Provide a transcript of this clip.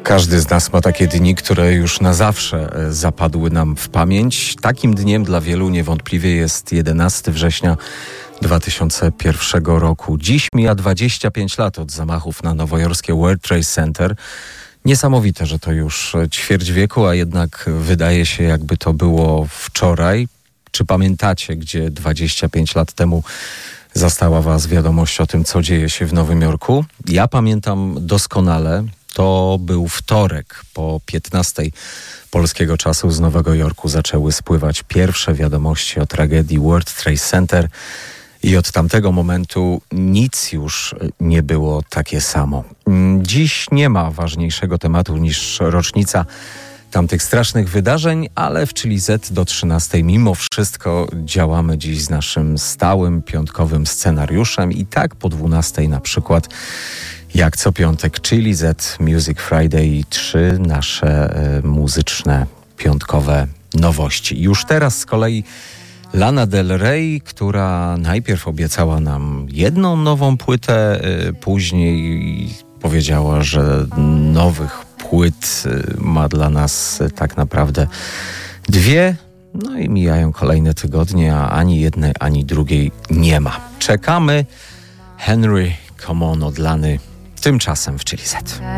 Każdy z nas ma takie dni, które już na zawsze zapadły nam w pamięć. Takim dniem dla wielu niewątpliwie jest 11 września 2001 roku. Dziś mija 25 lat od zamachów na nowojorskie World Trade Center. Niesamowite, że to już ćwierć wieku, a jednak wydaje się, jakby to było wczoraj. Czy pamiętacie, gdzie 25 lat temu zastała was wiadomość o tym, co dzieje się w Nowym Jorku? Ja pamiętam doskonale. To był wtorek. Po 15 polskiego czasu z Nowego Jorku zaczęły spływać pierwsze wiadomości o tragedii World Trade Center i od tamtego momentu nic już nie było takie samo. Dziś nie ma ważniejszego tematu niż rocznica tamtych strasznych wydarzeń, ale w Chili Z do 13 mimo wszystko działamy dziś z naszym stałym piątkowym scenariuszem i tak po 12 na przykład jak co piątek Chili Z Music Friday i 3 nasze muzyczne piątkowe nowości. Już teraz z kolei Lana Del Rey, która najpierw obiecała nam jedną nową płytę, później powiedziała, że nowych płyt ma dla nas tak naprawdę 2. No i mijają kolejne tygodnie, a ani jednej, ani drugiej nie ma. Czekamy. Henry, come on od Lany. Tymczasem w Chili Z.